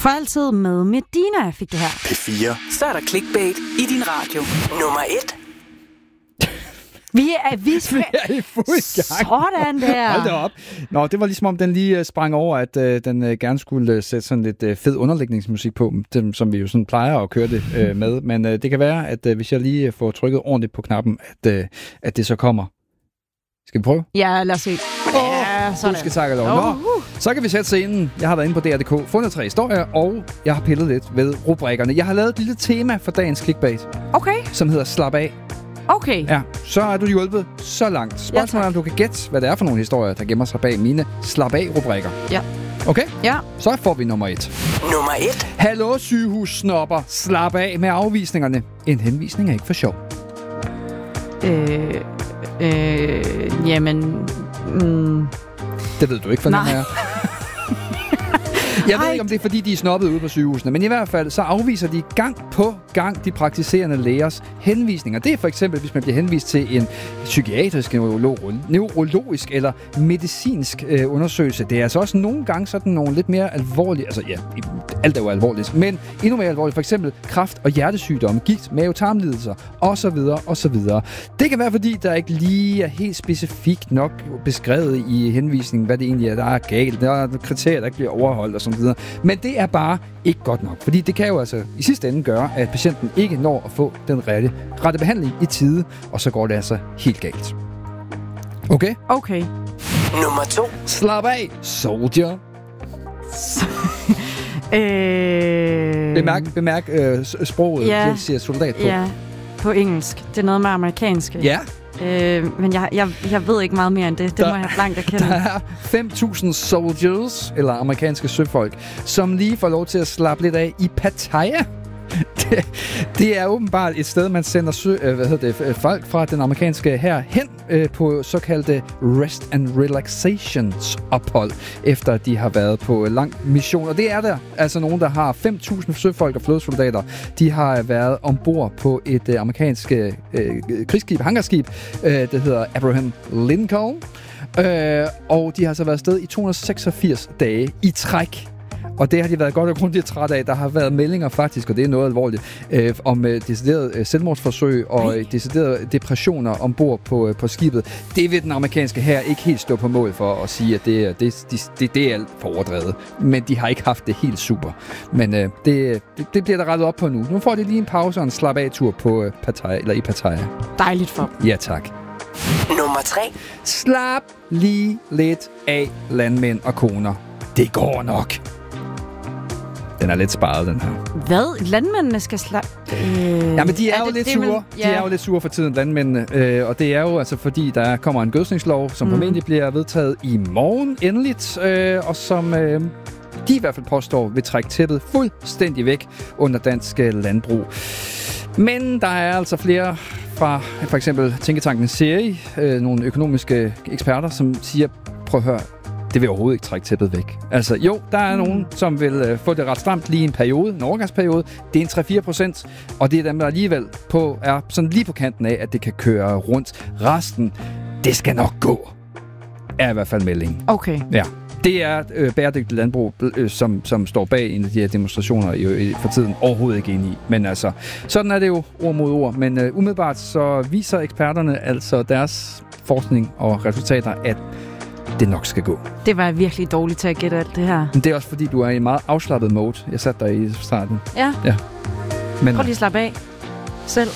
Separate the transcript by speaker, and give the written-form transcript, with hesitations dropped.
Speaker 1: For altid med Medina fik det her.
Speaker 2: P4.
Speaker 3: Så er der clickbait i din radio. Nummer 1.
Speaker 1: Vi er
Speaker 4: i fuld gang.
Speaker 1: Sådan der.
Speaker 4: Hold da op. Nå, det var ligesom om den lige sprang over, at den gerne skulle sætte sådan lidt fed underlægningsmusik på, dem, som vi jo sådan plejer at køre det med. Men det kan være, at hvis jeg lige får trykket ordentligt på knappen, at det så kommer. Skal vi prøve?
Speaker 1: Ja, lad os se. Ja, sådan.
Speaker 4: Du skal takke lov. Nå, så kan vi sætte scenen. Jeg har været inde på DR.dk, fundet 3 historier, og jeg har pillet lidt ved rubrikkerne. Jeg har lavet et lille tema for dagens clickbait.
Speaker 1: Okay.
Speaker 4: Som hedder Slap af.
Speaker 1: Okay.
Speaker 4: Ja, så er du hjulpet så langt. Spørgsmålet er, om du kan gætte, hvad det er for nogle historier, der gemmer sig bag mine Slap af-rubrikker.
Speaker 1: Ja.
Speaker 4: Okay?
Speaker 1: Ja.
Speaker 4: Så får vi nummer 1.
Speaker 3: Nummer 1.
Speaker 4: Hallo sygehussnopper, slap af med afvisningerne. En henvisning er ikke for sjov.
Speaker 1: Jamen...
Speaker 4: Det ved du ikke, for den her. Jeg ved ikke, om det er, fordi de er snobbet ude på sygehusene, men i hvert fald så afviser de gang på gang de praktiserende lægers henvisninger. Det er for eksempel, hvis man bliver henvist til en psykiatrisk, neurologisk eller medicinsk undersøgelse. Det er altså også nogle gange sådan nogle lidt mere alvorlige, altså ja, alt er jo alvorligt, men endnu mere alvorligt. For eksempel kræft og hjertesygdomme, gigt, mavetarmlidelser osv. osv. Det kan være, fordi der ikke lige er helt specifikt nok beskrevet i henvisningen, hvad det egentlig er, der er galt. Der er kriterier, der ikke bliver overholdt og sådan videre. Men det er bare ikke godt nok, fordi det kan jo altså i sidste ende gøre, at patienten ikke når at få den rette behandling i tide, og så går det altså helt galt. Okay?
Speaker 1: Okay.
Speaker 3: Nummer 2.
Speaker 4: Slap af, soldier. Bemærk sproget, jeg siger soldat på.
Speaker 1: Ja, på engelsk. Det er noget med amerikansk.
Speaker 4: Ja.
Speaker 1: Men jeg ved ikke meget mere end det. Det må jeg blankt erkende.
Speaker 4: Der er 5.000 soldiers, eller amerikanske søfolk, som lige får lov til at slappe lidt af i Pattaya. Det er åbenbart et sted, man sender folk fra den amerikanske hær hen på såkaldte rest and relaxations ophold, efter de har været på lang mission. Og det er der altså nogen, der har 5.000 søfolk og flådesoldater. De har været ombord på et amerikansk krigsskib, hangarskib, det hedder Abraham Lincoln. Og de har så været afsted i 286 dage i træk. Og det har de været godt og grundigt træt af. Der har været meldinger faktisk, og det er noget alvorligt, om deciderede selvmordsforsøg og deciderede depressioner ombord på skibet. Det vil den amerikanske hær ikke helt stå på mål for at sige, at det er alt for overdrevet. Men de har ikke haft det helt super. Men det bliver der rettet op på nu. Nu får de lige en pause og en slap af-tur på Pattaya, eller i Pattaya.
Speaker 1: Dejligt for.
Speaker 4: Ja, tak.
Speaker 3: Nummer 3.
Speaker 4: Slap lige lidt af, landmænd og koner. Det går nok. Den er lidt sparet, den her.
Speaker 1: Hvad? Landmændene skal
Speaker 4: Jamen, de er jo lidt sure. De er jo lidt sure for tiden, landmændene. Og det er jo altså, fordi der kommer en gødskningslov, som formentlig bliver vedtaget i morgen endeligt. Og som de i hvert fald påstår vil trække tæppet fuldstændig væk under dansk landbrug. Men der er altså flere fra for eksempel tænketanken SERI, nogle økonomiske eksperter, som siger, prøv at høre, det vil overhovedet ikke trække tæppet væk. Altså jo, der er nogen, som vil få det ret stramt lige en periode, en overgangsperiode. Det er en 3-4%, og det er dem, der alligevel er sådan lige på kanten af, at det kan køre rundt. Resten, det skal nok gå, er i hvert fald meldingen.
Speaker 1: Okay.
Speaker 4: Ja. Det er bæredygtigt landbrug, som står bag en af de her demonstrationer for tiden overhovedet ikke enige i. Men altså, sådan er det jo ord mod ord. Men umiddelbart så viser eksperterne altså deres forskning og resultater, at det nok skal gå.
Speaker 1: Det var virkelig dårligt til at gætte alt det her.
Speaker 4: Men det er også fordi, du er i en meget afslappet mode. Jeg satte dig i starten.
Speaker 1: Ja.
Speaker 4: Men
Speaker 1: prøv lige at slappe af selv.